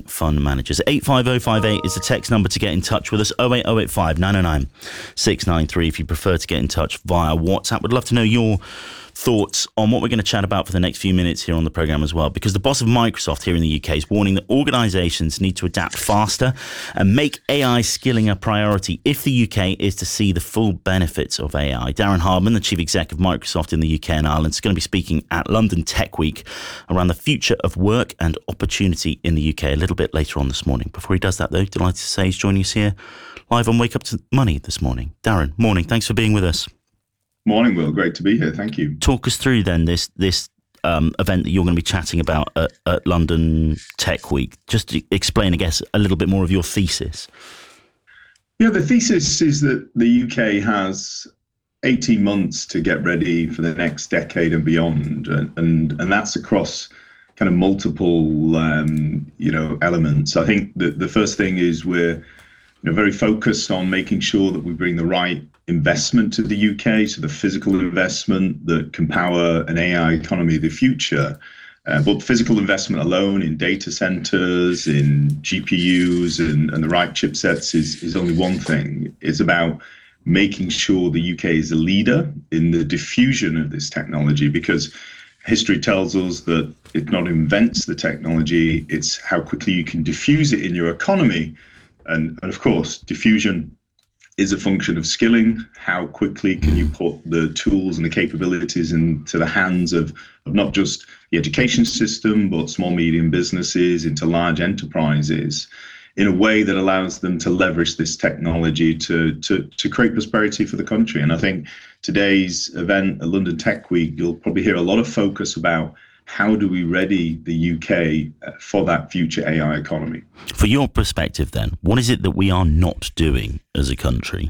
fund managers. 85058 is the text number to get in touch with us. 08085 909 693 if you prefer to get in touch via WhatsApp. Would love to know your thoughts on what we're going to chat about for the next few minutes here on the program as well, because the boss of Microsoft here in the UK is warning that organisations need to adapt faster and make AI skilling a priority if the UK is to see the full benefits of AI. Darren Hardman, the chief exec of Microsoft in the UK and Ireland, is going to be speaking at London Tech Week around the future of work and opportunity in the UK a little bit later on this morning. Before he does that, though, delighted to say he's joining us here live on Wake Up to Money this morning. Darren, morning. Thanks for being with us. Morning, Will. Great to be here. Thank you. Talk us through then this event that you're going to be chatting about at London Tech Week. Just to explain, I guess, a little bit more of your thesis. Yeah, the thesis is that the UK has 18 months to get ready for the next decade and beyond, and that's across kind of multiple elements. I think that the first thing is we're very focused on making sure that we bring the right investment to the UK, so the physical investment that can power an AI economy of the future. But physical investment alone in data centers, in GPUs and the right chipsets is only one thing. It's about making sure the UK is a leader in the diffusion of this technology, because history tells us that it not invents the technology, it's how quickly you can diffuse it in your economy. And of course, diffusion is a function of skilling. How quickly can you put the tools and the capabilities into the hands of not just the education system, but small, medium businesses, into large enterprises, in a way that allows them to leverage this technology to create prosperity for the country. And I think today's event at London Tech Week, you'll probably hear a lot of focus about how do we ready the UK for that future AI economy. For your perspective then, what is it that we are not doing as a country?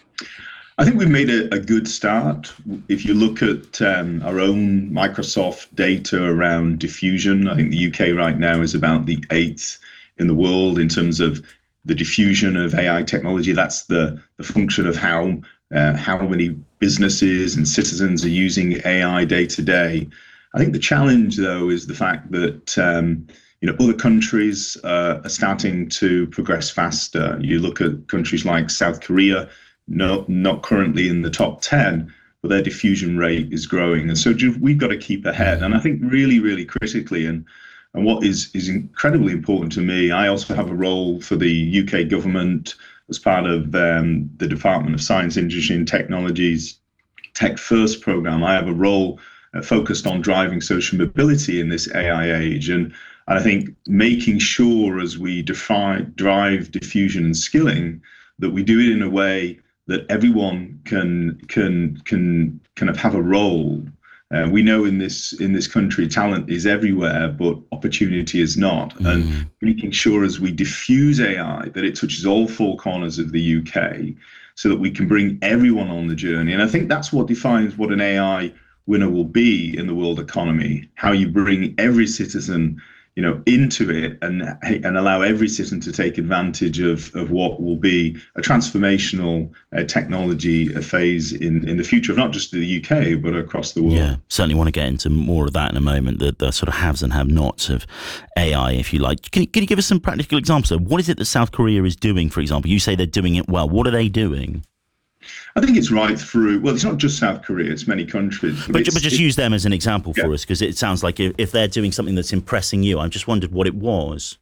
I think we've made a good start. If you look at our own Microsoft data around diffusion, I think the UK right now is about the 8th in the world in terms of the diffusion of AI technology. That's the function of how many businesses and citizens are using AI day to day. I think the challenge, though, is the fact that other countries are starting to progress faster. You look at countries like South Korea, not currently in the top 10, but their diffusion rate is growing. And so we've got to keep ahead. And I think really, really critically, and what is incredibly important to me, I also have a role for the UK government as part of the Department of Science, Industry and Technology's Tech First programme. I have a role focused on driving social mobility in this AI age. And I think making sure as we drive diffusion and skilling, that we do it in a way that everyone can kind of have a role. We know in this country, talent is everywhere, but opportunity is not. And making sure as we diffuse AI, that it touches all four corners of the UK, so that we can bring everyone on the journey. And I think that's what defines what an AI winner will be in the world economy, how you bring every citizen into it and allow every citizen to take advantage of what will be a transformational technology phase in the future of not just the UK, but across the world. Yeah, certainly want to get into more of that in a moment, the sort of haves and have-nots of AI, if you like. Can you give us some practical examples? What is it that South Korea is doing, for example? You say they're doing it well. What are they doing? I think it's right through, well, it's not just South Korea, it's many countries. But just use them as an example for us, because it sounds like if they're doing something that's impressing you, I just wondered what it was.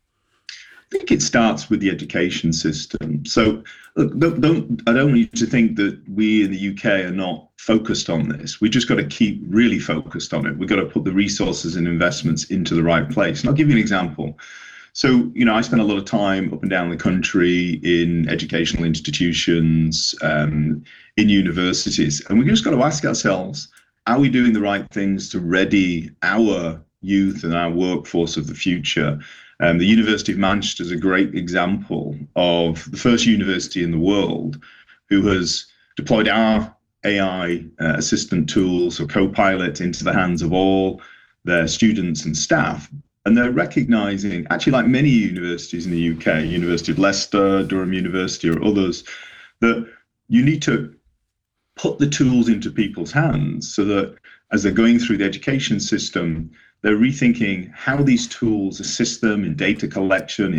I think it starts with the education system. So look, I don't want you to think that we in the UK are not focused on this. We just got to keep really focused on it. We've got to put the resources and investments into the right place. And I'll give you an example. So, I spend a lot of time up and down the country in educational institutions, in universities, and we've just got to ask ourselves, are we doing the right things to ready our youth and our workforce of the future? The University of Manchester is a great example of the first university in the world who has deployed our AI assistant tools or Copilot into the hands of all their students and staff. And they're recognizing, actually like many universities in the UK, University of Leicester, Durham University or others, that you need to put the tools into people's hands so that as they're going through the education system, they're rethinking how these tools assist them in data collection,